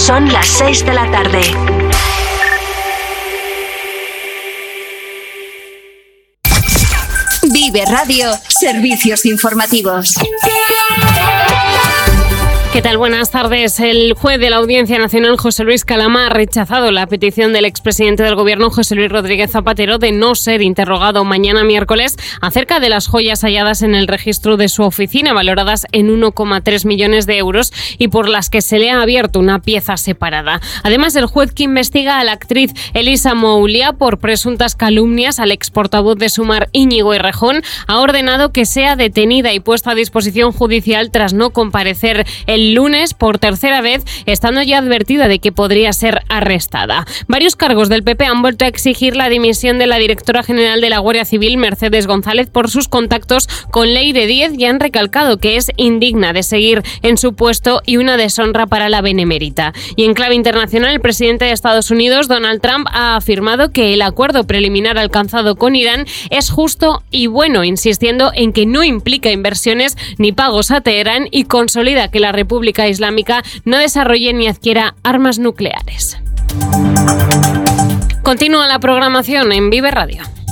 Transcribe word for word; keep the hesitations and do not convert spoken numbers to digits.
Son las seis de la tarde. Vive Radio, servicios informativos. ¿Qué tal? Buenas tardes. El juez de la Audiencia Nacional, José Luis Calama, ha rechazado la petición del expresidente del Gobierno, José Luis Rodríguez Zapatero, de no ser interrogado mañana miércoles acerca de las joyas halladas en el registro de su oficina, valoradas en uno coma tres millones de euros y por las que se le ha abierto una pieza separada. Además, el juez que investiga a la actriz Elisa Moulia por presuntas calumnias al ex portavoz de Sumar, Íñigo Errejón, ha ordenado que sea detenida y puesta a disposición judicial tras no comparecer el lunes por tercera vez, estando ya advertida de que podría ser arrestada. Varios cargos del P P han vuelto a exigir la dimisión de la directora general de la Guardia Civil, Mercedes González, por sus contactos con Leire Díez, y han recalcado que es indigna de seguir en su puesto y una deshonra para la benemérita. Y en clave internacional, el presidente de Estados Unidos, Donald Trump, ha afirmado que el acuerdo preliminar alcanzado con Irán es justo y bueno, insistiendo en que no implica inversiones ni pagos a Teherán y consolida que la República Islámica no desarrolle ni adquiera armas nucleares. Continúa la programación en Vive Radio.